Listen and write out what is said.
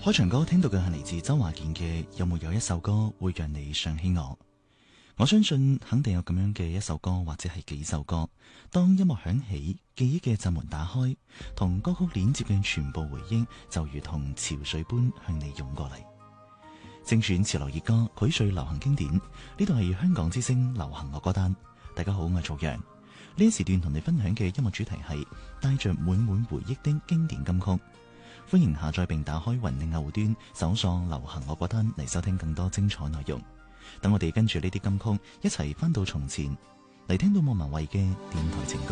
開場歌聽到嘅係嚟自周華健嘅《有沒有一首歌會讓你想起我》。我相信肯定有咁樣嘅一首歌或者係幾首歌，當音樂響起，記憶嘅閘門打開，同歌曲連接嘅全部回憶就如同潮水般向你湧過嚟。正選潮流熱歌，膾萃流行經典，呢度係香港之聲流行樂歌單。大家好，我係曹陽。呢一時段同你分享嘅音樂主題係帶着滿滿回憶的經典金曲。歡迎下載並打開雲領客戶端，搜索流行樂歌單嚟收聽更多精彩內容。等我哋跟住呢啲金曲一齊翻到從前，嚟聽到莫文蔚嘅電台情歌。